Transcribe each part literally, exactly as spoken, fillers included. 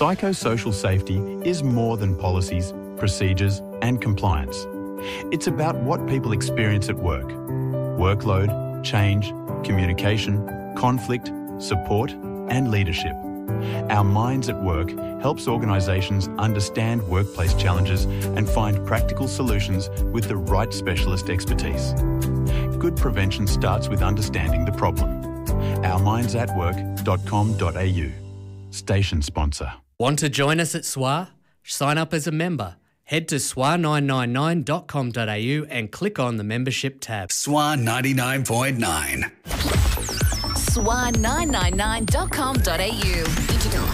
Psychosocial safety is more than policies, procedures and compliance. It's about what people experience at work. Workload, change, communication, conflict, support and leadership. Our Minds at Work helps organisations understand workplace challenges and find practical solutions with the right specialist expertise. Good prevention starts with understanding the problem. our minds at work dot com dot a u. Station sponsor. Want to join us at S W A? Sign up as a member. Head to S W A nine nine nine dot com dot a u and click on the membership tab. S W A ninety-nine point nine. S W A nine nine nine dot com dot a u. Digital.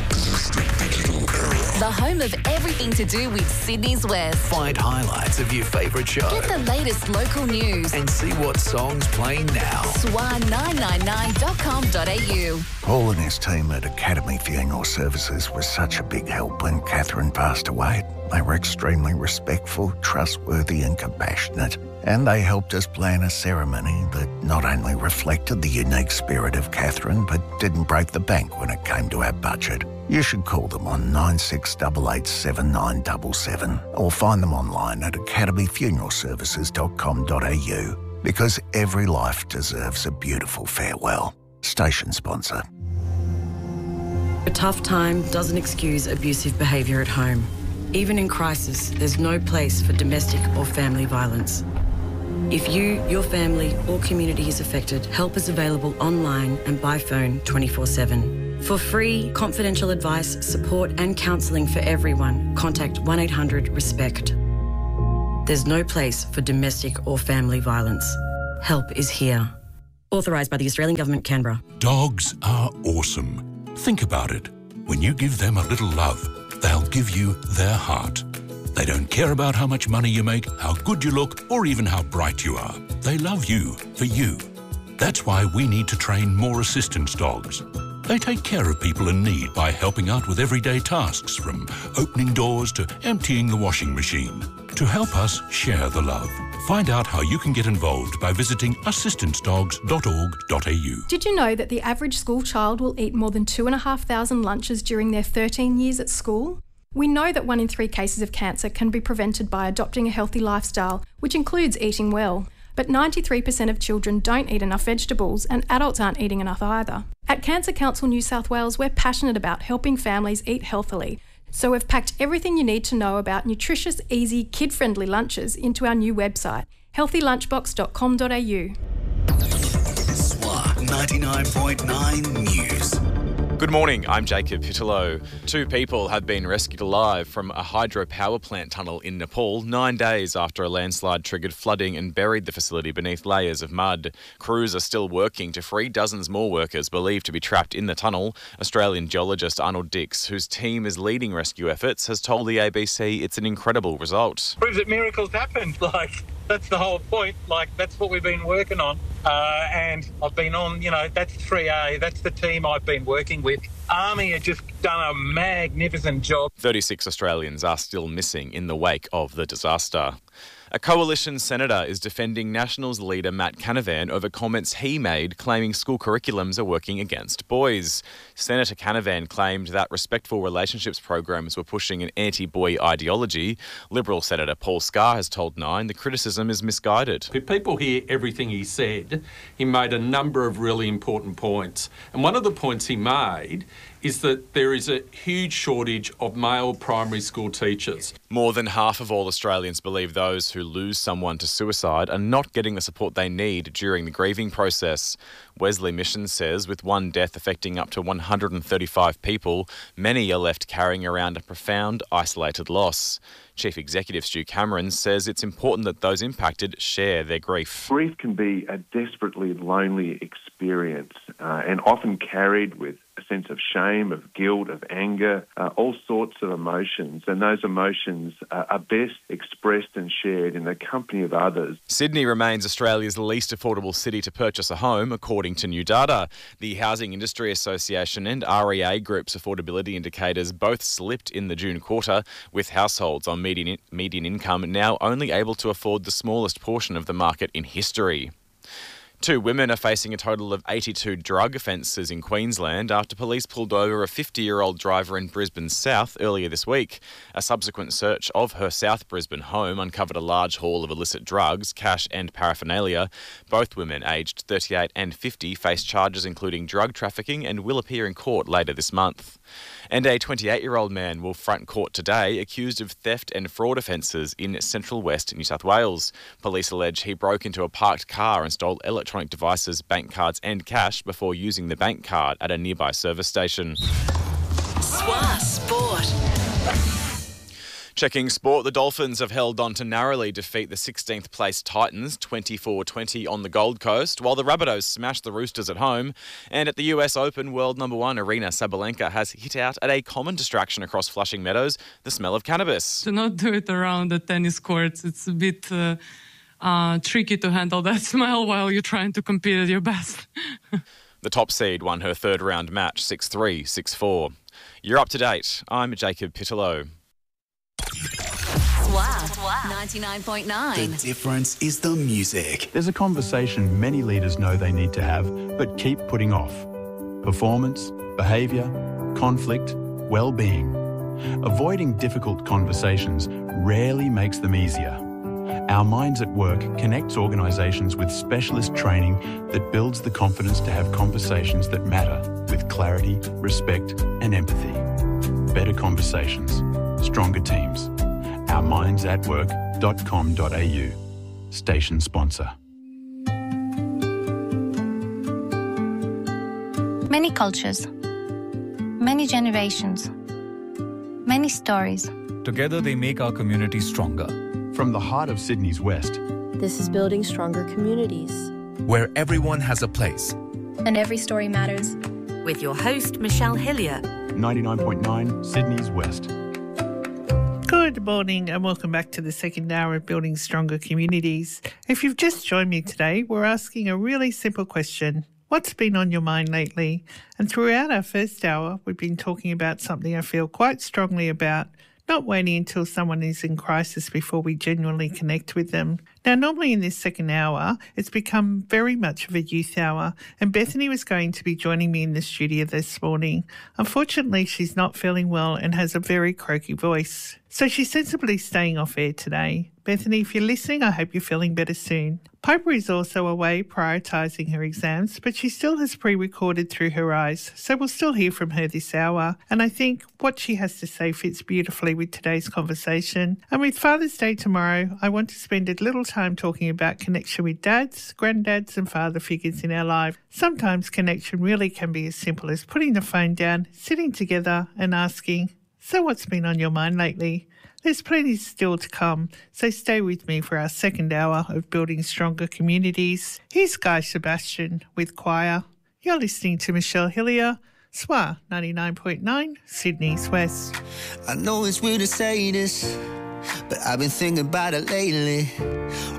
The home of everything to do with Sydney's West. Find highlights of your favourite show. Get the latest local news. And see what songs playing now. S W A nine nine nine dot com dot a u. Paul and his team at Academy Funeral Services was such a big help when Catherine passed away. They were extremely respectful, trustworthy and compassionate. And they helped us plan a ceremony that not only reflected the unique spirit of Catherine, but didn't break the bank when it came to our budget. You should call them on nine six eight eight seven nine seven seven or find them online at academy funeral services dot com dot a u, because every life deserves a beautiful farewell. Station sponsor. A tough time doesn't excuse abusive behaviour at home. Even in crisis, there's no place for domestic or family violence. If you, your family or community is affected, help is available online and by phone twenty-four seven. For free, confidential advice, support and counselling for everyone, contact one eight hundred RESPECT. There's no place for domestic or family violence. Help is here. Authorised by the Australian Government, Canberra. Dogs are awesome. Think about it. When you give them a little love, they'll give you their heart. They don't care about how much money you make, how good you look, or even how bright you are. They love you for you. That's why we need to train more assistance dogs. They take care of people in need by helping out with everyday tasks, from opening doors to emptying the washing machine. To help us share the love, find out how you can get involved by visiting assistance dogs dot org dot a u. Did you know that the average school child will eat more than two and a half thousand lunches during their thirteen years at school? We know that one in three cases of cancer can be prevented by adopting a healthy lifestyle, which includes eating well. But ninety-three percent of children don't eat enough vegetables, and adults aren't eating enough either. At Cancer Council New South Wales, we're passionate about helping families eat healthily. So we've packed everything you need to know about nutritious, easy, kid-friendly lunches into our new website, healthy lunchbox dot com dot a u. S W A ninety-nine point nine News. Good morning, I'm Jacob Pittello. Two people have been rescued alive from a hydropower plant tunnel in Nepal nine days after a landslide triggered flooding and buried the facility beneath layers of mud. Crews are still working to free dozens more workers believed to be trapped in the tunnel. Australian geologist Arnold Dix, whose team is leading rescue efforts, has told the A B C it's an incredible result. Proves that miracles happen. Like, that's the whole point. Like, that's what we've been working on. Uh, and I've been on, you know, that's three A. That's the team I've been working with. Army have just done a magnificent job. thirty-six Australians are still missing in the wake of the disaster. A coalition senator is defending Nationals leader Matt Canavan over comments he made claiming school curriculums are working against boys. Senator Canavan claimed that respectful relationships programs were pushing an anti-boy ideology. Liberal Senator Paul Scar has told Nine the criticism is misguided. If people hear everything he said, he made a number of really important points. And one of the points he made is that there is a huge shortage of male primary school teachers. More than half of all Australians believe those who lose someone to suicide are not getting the support they need during the grieving process. Wesley Mission says with one death affecting up to one hundred thirty-five people, many are left carrying around a profound, isolated loss. Chief Executive Stu Cameron says it's important that those impacted share their grief. Grief can be a desperately lonely experience uh, and often carried with a sense of shame, of guilt, of anger, uh, all sorts of emotions. And those emotions uh, are best expressed and shared in the company of others. Sydney remains Australia's least affordable city to purchase a home, according to new data. The Housing Industry Association and R E A Group's affordability indicators both slipped in the June quarter, with households on median, median income now only able to afford the smallest portion of the market in history. Two women are facing a total of eighty-two drug offences in Queensland after police pulled over a fifty-year-old driver in Brisbane South earlier this week. A subsequent search of her South Brisbane home uncovered a large haul of illicit drugs, cash and paraphernalia. Both women, aged thirty-eight and fifty, face charges including drug trafficking and will appear in court later this month. And a twenty-eight-year-old man will front court today accused of theft and fraud offences in Central West New South Wales. Police allege he broke into a parked car and stole electronic devices, bank cards and cash before using the bank card at a nearby service station. S W A Sport. Checking sport, the Dolphins have held on to narrowly defeat the sixteenth place Titans twenty-four twenty on the Gold Coast, while the Rabbitohs smashed the Roosters at home. And at the U S Open, world number one Arina Sabalenka has hit out at a common distraction across Flushing Meadows, the smell of cannabis. To not do it around the tennis courts, it's a bit uh, uh, tricky to handle that smell while you're trying to compete at your best. The top seed won her third round match six three, six four. You're up to date. I'm Jacob Pittello. S W A ninety-nine point nine. The difference is the music. There's a conversation many leaders know they need to have, but keep putting off. Performance, behaviour, conflict, well-being. Avoiding difficult conversations rarely makes them easier. Our Minds at Work connects organisations with specialist training that builds the confidence to have conversations that matter with clarity, respect and empathy. Better conversations, stronger teams. our minds at work dot com dot a u. Station sponsor. Many cultures, many generations, many stories. Together they make our community stronger. From the heart of Sydney's West. This is building stronger communities. Where everyone has a place. And every story matters. With your host, Michelle Hillier. ninety-nine point nine Sydney's West. Good morning and welcome back to the second hour of Building Stronger Communities. If you've just joined me today, we're asking a really simple question. What's been on your mind lately? And throughout our first hour, we've been talking about something I feel quite strongly about, not waiting until someone is in crisis before we genuinely connect with them. Now, normally in this second hour, it's become very much of a youth hour, and Bethany was going to be joining me in the studio this morning. Unfortunately, she's not feeling well and has a very croaky voice, so she's sensibly staying off air today. Bethany, if you're listening, I hope you're feeling better soon. Piper is also away prioritising her exams, but she still has pre-recorded Through Her Eyes, so we'll still hear from her this hour. And I think what she has to say fits beautifully with today's conversation. And with Father's Day tomorrow, I want to spend a little time talking about connection with dads, granddads and father figures in our life. Sometimes connection really can be as simple as putting the phone down, sitting together and asking, so what's been on your mind lately? There's plenty still to come, so stay with me for our second hour of Building Stronger Communities. Here's Guy Sebastian with Choir. You're listening to Michelle Hillier, S W A ninety-nine point nine, Sydney's West. I know it's weird to say this, but I've been thinking about it lately.